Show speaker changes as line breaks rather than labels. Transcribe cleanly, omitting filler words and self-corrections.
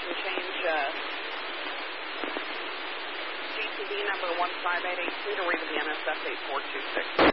destination change, GTV number 15882 to read the NSF 8426.